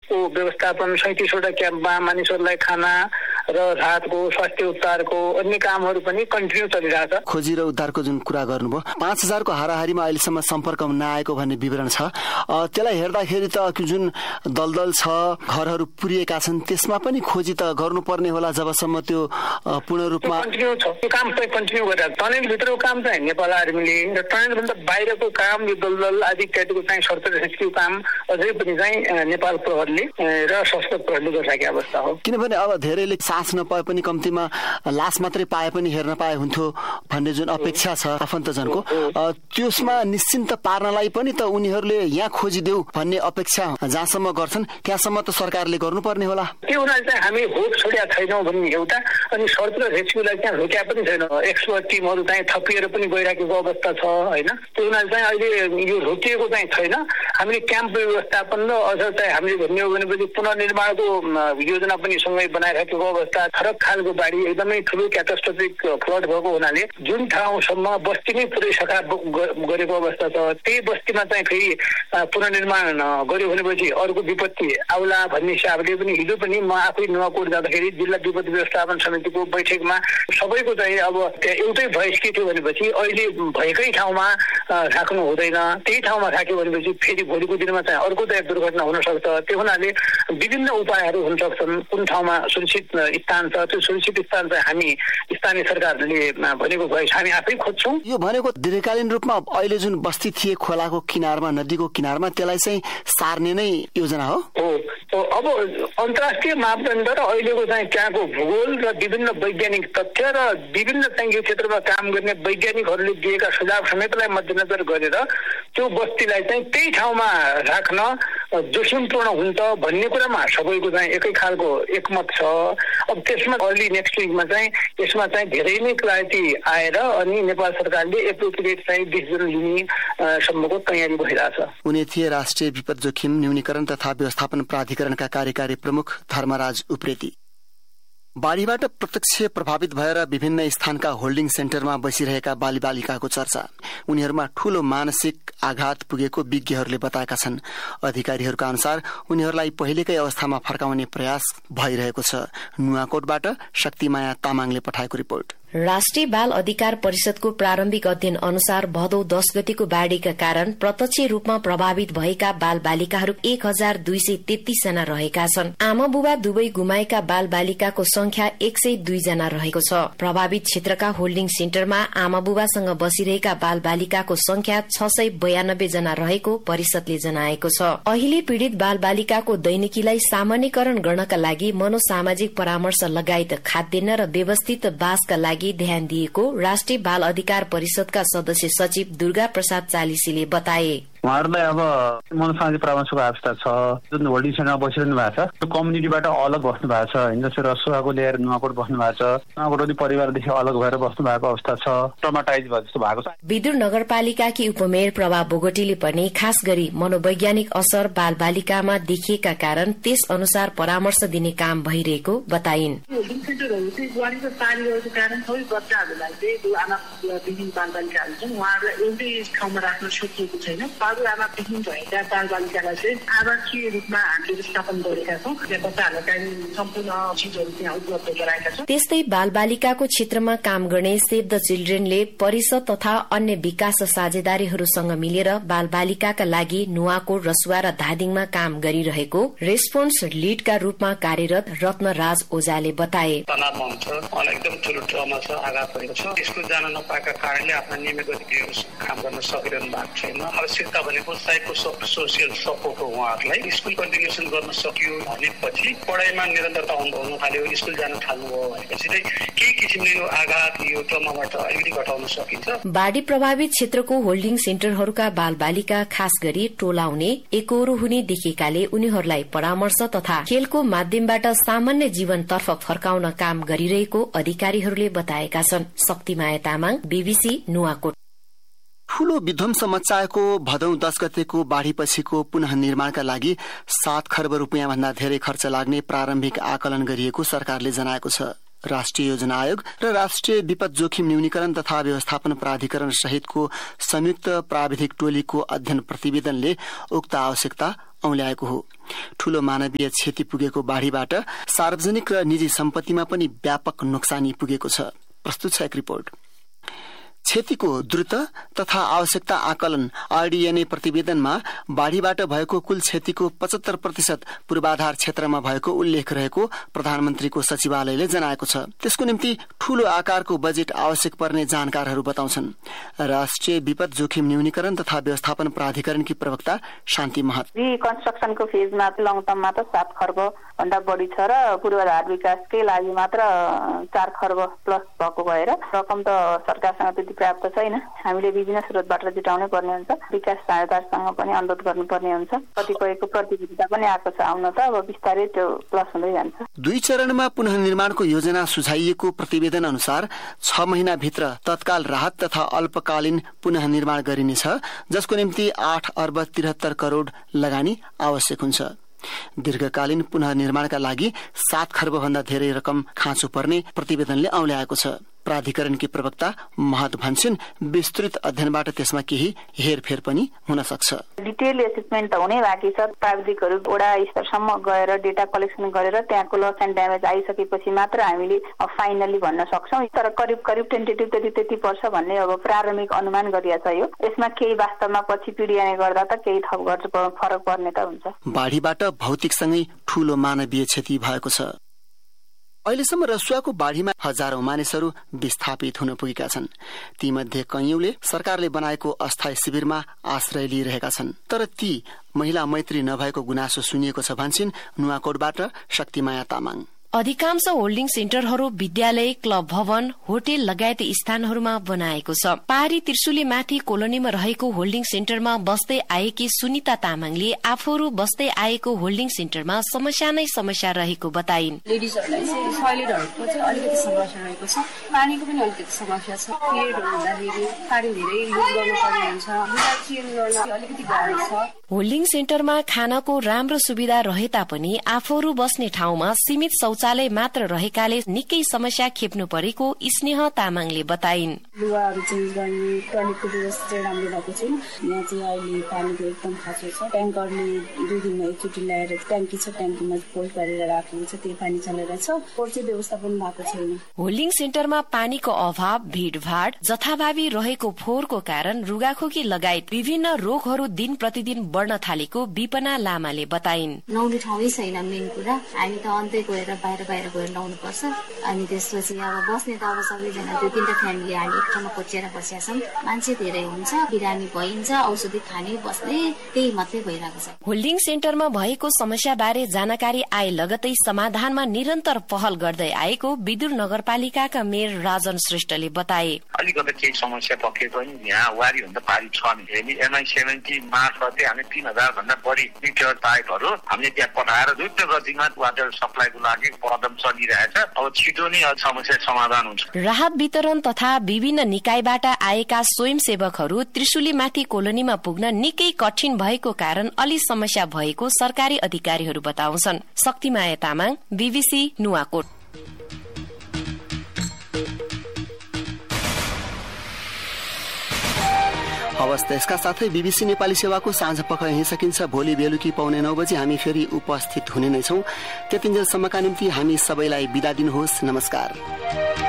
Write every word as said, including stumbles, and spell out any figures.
क्याम्पको व्यवस्थापन, सैँतिसवटा क्याम्पमा मानिसहरूलाई खाना र राहतको, स्वास्थ्य उपचारको अन्य कामहरू पनि कन्टिन्यू चलिरहेछ। खोजी र उद्धारको जुन कुरा गर्नुभयो, पाँच हजारको हाराहारीमा अहिलेसम्म सम्पर्कमा नआएको भन्ने विवरण छ। त्यसलाई हेर्दाखेरि त जुन दलदल छ, घरहरू पुरिएका छन्, त्यसमा पनि खोजी त गर्नुपर्ने होला जबसम्म त्यो पूर्ण रूपमा कन्टिन्यू छ। त्यो काम चाहिँ कन्टिन्यू गरिरहेको छ। टनेलभित्रको काम चाहिँ नेपाल आर्मीले र टनेलभन्दा बाहिरको काम, यो दलदल आदि इत्यादिको चाहिँ सर्च रेस्क्यु काम अझै पनि चाहिँ नेपाल प्रहरीले र सशस्त्र प्रहरीले गरिरहेको अवस्था हो। किनभने अब धेरैले सास नपाए पनि कम्तीमा लास मात्रै पाए पनि हेर्न पाए हुन्थ्यो भन्ने जुन अपेक्षा छ आफन्तजनको, त्यसमा निश्चिन्त पार्नलाई पनि त उनीहरूले यहाँ खोजिदेऊ भन्ने अपेक्षा जहाँसम्म गर्छन् त्यहाँसम्म त सरकारले गर्नुपर्ने होला। त्यो हुनाले चाहिँ हामी होप छोड्या छैनौँ भन्ने एउटा, अनि सर्च र रेस्क्युलाई चाहिँ रोक्या पनि छैन। एक्सपर्ट टिमहरू चाहिँ थपिएर पनि गइरहेको अवस्था छ होइन। त्यो हुनाले चाहिँ अहिले यो रोकिएको चाहिँ छैन। हामीले क्याम्प व्यवस्थापन र अझ चाहिँ हामीले भन्ने हो भनेपछि पुनर्निर्माणको योजना पनि सँगै बनाइराखेको अवस्था। फरक खालको बाढी एकदमै ठुलो क्याटास्ट्रोफिक फ्लड भएको हुनाले जुन ठाउँसम्म बस्ती नै पुरै सखा गरेको अवस्था छ, त्यही बस्तीमा चाहिँ फेरि पुनर्निर्माण गर्यो भनेपछि अर्को विपत्ति आउला भन्ने हिसाबले पनि हिजो पनि म आफै नुवाकोट जाँदाखेरि जिल्ला विपत्ति व्यवस्थापन समितिको बैठकमा सबैको चाहिँ अब एउटै भोइस के थियो भनेपछि अहिले भएकै ठाउँमा राख्नु हुँदैन, त्यही ठाउँमा राख्यो भनेपछि फेरि भोलिको दिनमा चाहिँ अर्को चाहिँ दुर्घटना हुन सक्छ। त्यो हुनाले विभिन्न उपायहरू हुन सक्छन्। कुन ठाउँमा सुरक्षित स्थान छ, त्यो सुरक्षित स्थान चाहिँ हामी स्थानीय सरकारले भनेको भोइस हामी आफै खोज्छौँ। यो भनेको दीर्घकालीन रूपमा अहिले जुन बस्ती थिए खोलाको किनारमा, नदीको किनारमा, त्यसलाई चाहिँ सार्ने नै योजना हो। अब अन्तर्राष्ट्रिय मापदण्ड र अहिलेको चाहिँ त्यहाँको भूगोल र विभिन्न वैज्ञानिक तथ्य र विभिन्न चाहिँ यो क्षेत्रमा काम गर्ने वैज्ञानिकहरूले दिएका सुझाव समेतलाई मध्यनजर गरेर त्यो बस्तीलाई चाहिँ त्यही ठाउँमा राख्न जोखिमपूर्ण हुन्छ भन्ने कुरामा सबैको चाहिँ एकै खालको एकमत छ। अब त्यसमा अर्ली नेक्स्ट विकमा चाहिँ यसमा चाहिँ धेरै नै क्लारिटी आएर अनि नेपाल सरकारले एप्रोप्रिएट चाहिँ डिसिजन लिने सम्मको तयारी भइरहेछ। उनी थिए राष्ट्रिय विपद जोखिम न्यूनीकरण तथा व्यवस्थापन प्राधिकरणका कार्यकारी प्रमुख धर्मराज उप्रेती। बाढीबाट प्रत्यक्ष प्रभावित भएर विभिन्न स्थानका होल्डिङ सेन्टरमा बसिरहेका बालबालिकाको चर्चा, उनीहरूमा ठूलो मानसिक आघात पुगेको विज्ञहरूले बताएका छन्। अधिकारीहरूका अनुसार उनीहरूलाई पहिलेकै अवस्थामा फर्काउने प्रयास भइरहेको छ। नुवाकोटबाट शक्तिमाया तामाङले पठाएको रिपोर्ट। राष्ट्रिय बाल अधिकार परिषदको प्रारम्भिक अध्ययन अनुसार भदौ दस गतिको बाढ़ीका कारण प्रत्यक्ष रूपमा प्रभावित भएका बाल बालिकाहरू एक हजार दुई सय तेत्तीस जना रहेका छन्। आमा बुबा दुवै गुमाएका बाल बालिकाको संख्या एक सय दुई जना रहेको छ। प्रभावित क्षेत्रका होल्डिङ सेन्टरमा आमा बुबासँग बसिरहेका बाल बालिकाको संख्या छ सय बयानब्बे जना रहेको परिषदले जनाएको छ। अहिले पीड़ित बाल बालिकाको दैनिकीलाई सामान्यकरण गर्नका लागि मनोसामाजिक परामर्श लगायत खाद्यान्न र व्यवस्थित बासका लागि ध्यान दिएको राष्ट्रिय बाल अधिकार परिषदका सदस्य सचिव दुर्गा प्रसाद चालिसीले बताए। उहाँहरूलाई अब मनोसामाजिक परामर्शको आवश्यकता छ। जुन होल्डिङ सेन्टरमा बसिरहनु भएको छ त्यो कम्युनिटीबाट अलग बस्नु भएको छ होइन। जस्तै रसुवाको ल्याएर नुवाकोट बस्नु भएको छ, नुवाकोट पनि परिवारदेखि अलग भएर बस्नु भएको अवस्था छ, ट्रमाटाइज भयो जस्तो भएको छ। विदुर नगरपालिकाकी उपमेयर प्रभा बोगटीले पनि खास गरी मनोवैज्ञानिक असर बाल बालिकामा देखिएका कारण त्यस अनुसार परामर्श दिने काम भइरहेको बताइन्। होल्डिङ सेन्टरहरू चाहिँ बुहारीको पानीहरूको कारण सबै बच्चाहरूलाई चाहिँ जो आमा विहीन बाल बालिकाहरू छन् उहाँहरूलाई एउटै ठाउँमा राख्न सकिएको छैन। आमाविहीन भएका बाल बालिकालाई चाहिँ आवासीय रूपमा हामीले व्यवस्थापन गरेका छौँ। बच्चाहरूलाई चाहिँ सम्पूर्ण चिजहरू त्यहाँ उपलब्ध गराएका छौँ। त्यस्तै बाल बालिकाको क्षेत्रमा काम गर्ने सेभ द चिल्ड्रेनले परिषद तथा अन्य विकास साझेदारीहरूसँग मिलेर बाल बालिकाका लागि नुवाकोट, रसुवा र धादिङमा काम गरिरहेको रेस्पोन्स लीडका रूपमा कार्यरत रत्नराज ओझाले बताए। तनावमा हुन्छ, मलाई एकदम ठुलो ट्रमा छ, आघात परेको छ। यसको जान नपाएका कारणले आफ्ना नियमित गतिविधिहरू काम गर्न सकिरहनु भएको छैन। आवश्यकता भनेको साइको सोसियल सपोर्ट हो। उहाँहरूलाई स्कुल कन्टिन्युसन गर्न सकियो भनेपछि पढाइमा निरन्तरता हुन थाल्यो, स्कुल जान थाल्नुभयो भनेपछि चाहिँ केही किसिमले यो आघात यो ट्रमाबाट अलिकति घटाउन सकिन्छ। बाढ़ी प्रभावित क्षेत्रको होल्डिङ सेन्टरहरूका बाल बालिका खास गरी टोलाउने, एकहोरो हुने देखेकाले उनीहरूलाई परामर्श तथा खेलको माध्यमबाट सामान्य जीवनतर्फ फर्काउन काम गरिरहेको अधिकारीहरूले बताएका छन्। शक्तिमाया तामाङ, बीबीसी, नुवाकोट। ठूलो विध्वंस मच्चाएको भदौ दस गतेको बाढ़ीपछिको पुनः निर्माणका लागि सात खर्ब रूपियाँ भन्दा धेरै खर्च लाग्ने प्रारम्भिक आकलन गरिएको सरकारले जनाएको छ। राष्ट्रिय योजना आयोग र राष्ट्रिय विपद जोखिम न्यूनीकरण तथा व्यवस्थापन प्राधिकरण सहितको संयुक्त प्राविधिक टोलीको अध्ययन प्रतिवेदनले उक्त आवश्यकता औल्याएको हो। ठूलो मानवीय क्षति पुगेको बाढ़ीबाट सार्वजनिक र निजी सम्पत्तिमा पनि व्यापक नोक्सानी पुगेको छ। प्रस्तुत छ एक रिपोर्ट। क्षतिको द्रुत तथा आवश्यकता आकलन आरडीएनए प्रतिवेदनमा बाढ़ीबाट भएको कुल क्षतिको पचहत्तर प्रतिशत पूर्वाधार क्षेत्रमा भएको उल्लेख रहेको प्रधानमन्त्रीको सचिवालयले जनाएको छ। त्यसको निम्ति ठूलो आकारको बजेट आवश्यक पर्ने जानकारहरू बताउँछन्। राष्ट्रिय विपद जोखिम न्यूनीकरण तथा व्यवस्थापन प्राधिकरणकी प्रवक्ता शान्ति महत, रिकन्स्ट्रक्सनको फेजमा लङ टर्ममा त सात खर्ब भन्दा बढी छ र पूर्वाधार विकासकै लागि मात्र चार खर्ब प्लस भएको भएर रकम त सरकारसँग त्यति प्राप्त छैन। हामीले विभिन्न स्रोतबाट जुटाउनै पर्ने हुन्छ। विकास सहायतासँग पनि अनुरोध गर्नुपर्ने हुन्छ। कतिपयको प्रतियोगिता पनि आएको छ, आउन त अब बिस्तारै त्यो प्लस हुँदै जान्छ। दुई चरणमा पुनः निर्माणको योजना सुझाइएको प्रतिवेदन अनुसार छ महिनाभित्र तत्काल राहत तथा अल्पकालीन पुनः निर्माण गरिनेछ, जसको निम्ति आठ अर्ब त्रिहत्तर करोड़ लगानी आवश्यक हुन्छ। दीर्घकालीन पुनः निर्माणका लागि सात खर्ब भन्दा धेरै रकम खाँचो पर्ने प्रतिवेदनले औल्याएको छ। प्राधिकरणकी प्रवक्ता महत भन्छन् विस्तृत अध्ययनबाट त्यसमा केही हेरफेर पनि हुन सक्छ। डिटेल एसेसमेन्ट त हुनै बाँकी छ। प्राविधिकहरू वडा स्तरसम्म गएर डेटा कलेक्सन गरेर त्यहाँको लस एन्ड ड्यामेज आइसकेपछि मात्र हामीले फाइनली भन्न सक्छौं। तर करिब करिब टेन्टेटिभ त्यति त्यति पर्छ भन्ने अब प्रारम्भिक अनुमान गरिएको छ। यो यसमा केही वास्तवमा पछि पीडियाले गर्दा त केही थप गर्छ, फरक पर्ने त हुन्छ। बाढीबाट भौतिकसँगै ठूलो मानवीय क्षति भएको छ। अहिलेसम्म रसुवाको बाढ़ीमा हजारौं मानिसहरू विस्थापित हुन पुगेका छन्। तीमध्ये कैयौंले सरकारले बनाएको अस्थायी शिविरमा आश्रय लिइरहेका छन्। तर ती महिला मैत्री नभएको गुनासो सुनिएको छ भन्छन् नुवाकोटबाट शक्तिमाया तामाङ। अधिकांश होल्डिङ सेन्टरहरू विद्यालय, क्लब भवन, होटेल लगायत स्थानहरूमा बनाएको छ। पहाड़ी त्रिशुली माथि कोलोनीमा रहेको होल्डिङ सेन्टरमा बस्दै आएकी सुनिता तामाङले आफूहरू बस्दै आएको होल्डिङ सेन्टरमा समस्या नै समस्या रहेको बताइन्। लेडिजहरूलाई चाहिँ टोयलेटहरूको चाहिँ अलिकति समस्या रहेको छ, पानीको पनि अलिकति समस्या छ। पिरियड हुँदाखेरि पानी धेरै युज गर्नुपर्ने हुन्छ, लुगा चेन्ज गर्न अलिकति गाह्रो छ। होल्डिङ सेन्टरमा खानाको राम्रो सुविधा रहे तापनि आफूहरू बस्ने ठाउँमा सीमित शौचालय मात्र रहेकाले निकै समस्या खेप्नु परेको स्नेह तामाङले बताइन्। लुगाहरू चेन्ज गर्ने टोयलेटको व्यवस्था चाहिँ राम्रो भएको छैन। यहाँ चाहिँ अहिले पानीको एकदम खाँचो छ। ट्याङ्करले दुई दिनमा एकचोटि ल्याएर ट्याङ्की छ, ट्याङ्कीमा पोल गरेर राखेको हुन्छ, त्यो पानी चलेर छ। पोहोर चाहिँ व्यवस्था पनि भएको छैन। होल्डिङ सेन्टरमा पानीको अभाव, भीड़भाड़, जथाभावी रहेको फोहोरको कारण रुगाखोकी लगायत विभिन्न रोगहरू दिन प्रतिदिन बढ्न थालेको विपना लामाले बताइन्। नुहाउने ठाउँै छैन। मेन कुरा हामी त अन्तै गएर बाहिर बाहिर गएर नुहाउनु पर्छ। अनि त्यसपछि अब बस्ने त अब सबैजना दुई तीनटा फ्यामिली हामी एक ठाउँमा कोचिएर बसेका छौँ। मान्छे धेरै हुन्छ, बिरामी भइन्छ, औषधि खाने बस्ने त्यही मात्रै भइरहेको छ। होल्डिङ सेन्टरमा भएको समस्या बारे जानकारी आए लगतै समाधानमा निरन्तर पहल गर्दै आएको विदुर नगरपालिकाका मेयर राजन श्रेष्ठले बताए। अलिकति केही समस्या पक्रेको पनि यहाँ वारी भन्दा पारी छ नि। एमआई सेभेन्टी मार्फतले हामी तीन हजार भन्दा बढी मिटर पाइपहरू हामीले त्यहाँ पठाएर द्रुत गतिमा वाटर सप्लाईको लागि कदम चलिरहेछ। अब छिटो नै समस्या समाधान हुन्छ। राहत वितरण तथा विभिन्न निकायबाट आएका स्वयंसेवकहरू त्रिशुलीमाथि कोलोनीमा पुग्न निकै कठिन भएको कारण अलि समस्या भएको सरकारी अधिकारीहरू बताउँछन्। शक्तिमाया तामाङ, बीबीसी नुवाकोट। हवस् त यसका साथै बीबीसी नेपाली सेवाको साँझ पख यहीँ सकिन्छ। भोलि बेलुकी पाउने नौ बजी हामी फेरि उपस्थित हुने नै छौं। त्यतिन्जेलसम्मका निम्ति हामी सबैलाई बिदा दिनुहोस्। नमस्कार।